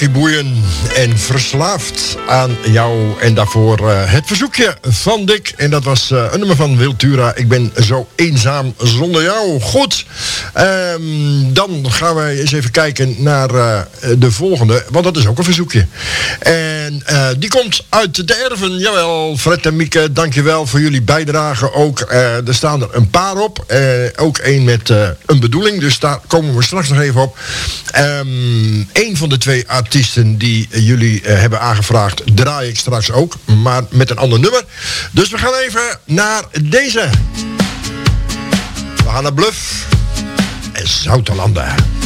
Jackie Boeien en Verslaafd aan jou. En daarvoor het verzoekje van Dick. En dat was een nummer van Wiltura. Ik ben zo eenzaam zonder jou. Goed, dan gaan wij eens even kijken naar de volgende. Want dat is ook een verzoekje. En die komt uit de Erven. Jawel, Fred en Mieke, dankjewel voor jullie bijdrage ook. Er staan er een paar op. Ook één met een bedoeling. Dus daar komen we straks nog even op. Een van de twee artiesten die jullie hebben aangevraagd draai ik straks ook, maar met een ander nummer. Dus we gaan even naar deze. We gaan naar Bluff en Zoutelanden.